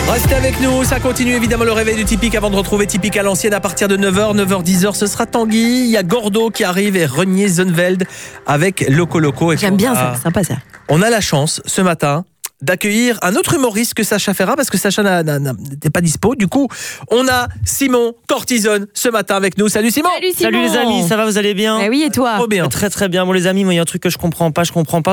Restez avec nous, ça continue évidemment le réveil du Typique avant de retrouver Typique à l'ancienne à partir de 9h, 9h10. Ce sera Tanguy, il y a Gordo qui arrive et Renier Zunveld avec Loco Loco. Et J'aime bien ça, sympa ça. On a la chance ce matin d'accueillir un autre humoriste que Sacha Ferrat parce que Sacha n'était pas dispo. Du coup, on a Simon Cortisone ce matin avec nous. Salut Simon. Salut Simon. Salut les amis, ça va, vous allez bien? Oui, et toi? Trop bien. Très très bien. Bon les amis, moi il y a un truc que je comprends pas